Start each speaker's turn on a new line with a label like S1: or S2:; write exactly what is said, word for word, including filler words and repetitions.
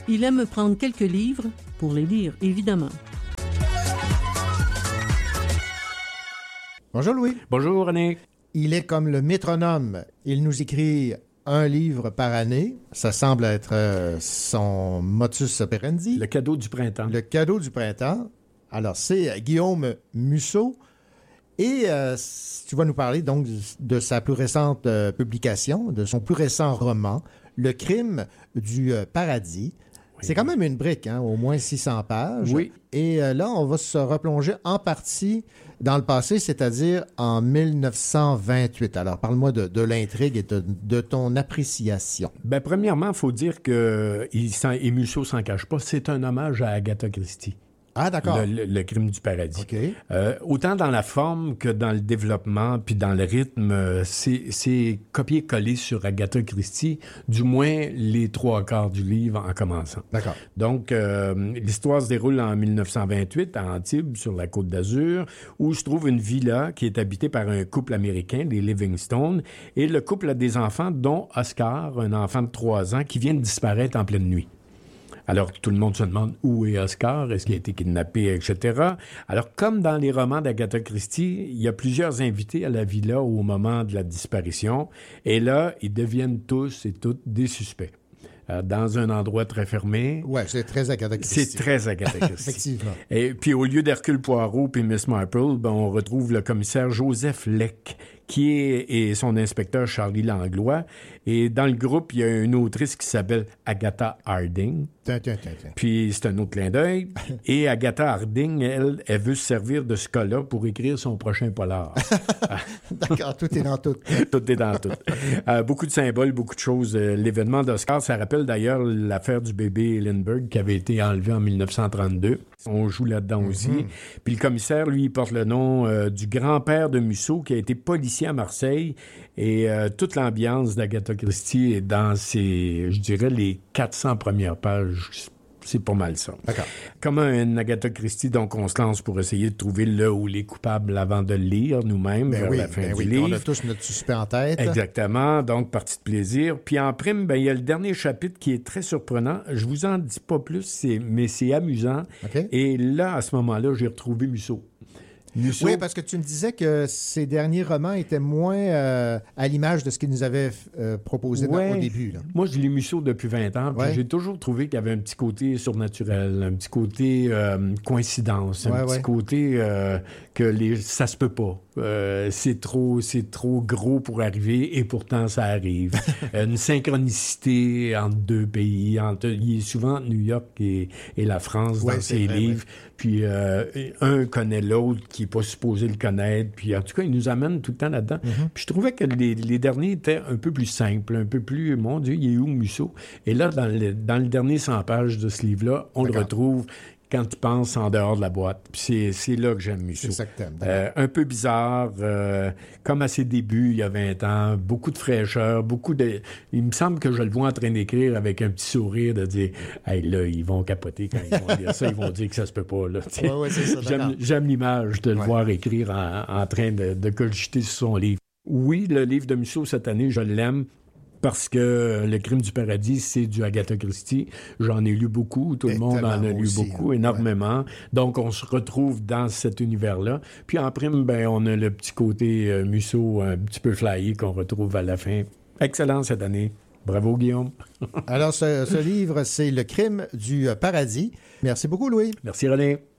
S1: Il aime prendre quelques livres pour les lire, évidemment.
S2: Bonjour Louis.
S3: Bonjour René.
S2: Il est comme le métronome. Il nous écrit un livre par année. Ça semble être euh, son motus operandi.
S3: Le cadeau du printemps.
S2: Le cadeau du printemps. Alors, c'est Guillaume Musso. Et euh, tu vas nous parler donc de sa plus récente euh, publication, de son plus récent roman, Le crime du euh, paradis. Oui. C'est quand même une brique, hein, au moins six cents pages.
S3: Oui.
S2: Et euh, là, on va se replonger en partie dans le passé, c'est-à-dire en dix-neuf cent vingt-huit. Alors, parle-moi de, de l'intrigue et de, de ton appréciation.
S3: Bien, premièrement, il faut dire que il et Musso s'en cache pas, c'est un hommage à Agatha Christie.
S2: Ah, d'accord.
S3: Le, le, le crime du paradis.
S2: Okay.
S3: Euh, autant dans la forme que dans le développement, puis dans le rythme, c'est, c'est copié-collé sur Agatha Christie, du moins les trois quarts du livre en commençant.
S2: D'accord.
S3: Donc, euh, l'histoire se déroule en dix-neuf cent vingt-huit à Antibes, sur la Côte d'Azur, où se trouve une villa qui est habitée par un couple américain, les Livingstone, et le couple a des enfants, dont Oscar, un enfant de trois ans, qui vient de disparaître en pleine nuit. Alors, tout le monde se demande où est Oscar, est-ce qu'il a été kidnappé, et cetera. Alors, comme dans les romans d'Agatha Christie, il y a plusieurs invités à la villa au moment de la disparition. Et là, ils deviennent tous et toutes des suspects. Euh, dans un endroit très fermé.
S2: Oui, c'est très Agatha Christie.
S3: C'est très Agatha Christie.
S2: Effectivement.
S3: Et puis, au lieu d'Hercule Poirot puis Miss Marple, ben, on retrouve le commissaire Joseph Leck, qui est et son inspecteur Charlie Langlois. Et dans le groupe, il y a une autrice qui s'appelle Agatha Harding.
S2: Tiens, tiens, tiens, tiens.
S3: Puis c'est un autre clin d'œil. Et Agatha Harding, elle, elle veut se servir de ce cas-là pour écrire son prochain polar.
S2: D'accord, tout est dans tout.
S3: Tout est dans tout. Euh, beaucoup de symboles, beaucoup de choses. Euh, l'événement d'Oscar, ça rappelle d'ailleurs l'affaire du bébé Lindbergh qui avait été enlevé en dix-neuf cent trente-deux. On joue là-dedans mm-hmm. aussi. Puis le commissaire, lui, il porte le nom euh, du grand-père de Musso qui a été policier à Marseille. Et euh, toute l'ambiance d'Agatha Christie est dans ses, je dirais, les quatre cents premières pages. C'est pas mal ça.
S2: D'accord.
S3: Comme un Agatha Christie, donc on se lance pour essayer de trouver le ou les coupables avant de le lire nous-mêmes
S2: ben
S3: vers
S2: oui,
S3: la fin
S2: ben
S3: du
S2: oui.
S3: livre.
S2: On a tous notre suspect en tête.
S3: Exactement. Donc, partie de plaisir. Puis en prime, ben il y a le dernier chapitre qui est très surprenant. Je vous en dis pas plus, c'est, mais c'est amusant.
S2: Okay.
S3: Et là, à ce moment-là, j'ai retrouvé Musso. Musso.
S2: Oui, parce que tu me disais que ces derniers romans étaient moins euh, à l'image de ce qu'il nous avait euh, proposé
S3: ouais.
S2: dans, au début. Là.
S3: Moi, je lis Musso depuis vingt ans, puis
S2: ouais.
S3: j'ai toujours trouvé qu'il y avait un petit côté surnaturel, un petit côté euh, coïncidence, un
S2: ouais,
S3: petit
S2: ouais.
S3: côté euh, que les, ça se peut pas. Euh, c'est trop, c'est trop gros pour arriver, et pourtant, ça arrive. Une synchronicité entre deux pays. Entre, il est souvent entre New York et, et la France
S2: ouais,
S3: dans ses vrai, livres. Ouais. Puis euh, un connaît l'autre qui n'est pas supposé le connaître. Puis en tout cas, il nous amène tout le temps là-dedans. Mm-hmm. Puis je trouvais que les, les derniers étaient un peu plus simples, un peu plus, mon Dieu, il est où Musso? Et là, dans le, dans le dernier cent pages de ce livre-là, on D'accord. le retrouve quand tu penses en dehors de la boîte. Puis c'est, c'est là que j'aime Musso.
S2: Exactement.
S3: Euh, un peu bizarre, euh, comme à ses débuts, il y a vingt ans, beaucoup de fraîcheur, beaucoup de... Il me semble que je le vois en train d'écrire avec un petit sourire, de dire « Hey, là, ils vont capoter quand ils vont dire ça, ils vont dire que ça se peut pas. » là.
S2: Ouais, ouais, c'est ça,
S3: j'aime, j'aime l'image de le ouais. voir écrire en, en train de, de cogiter sur son livre. Oui, le livre de Musso cette année, je l'aime. Parce que Le crime du paradis, c'est du Agatha Christie. J'en ai lu beaucoup. Tout le monde en a lu aussi, beaucoup, hein, énormément. Ouais. Donc, on se retrouve dans cet univers-là. Puis, en prime, ben, on a le petit côté euh, Musso un petit peu flyé qu'on retrouve à la fin. Excellent cette année. Bravo, Guillaume.
S2: Alors, ce, ce livre, c'est Le crime du paradis. Merci beaucoup, Louis.
S3: Merci, René.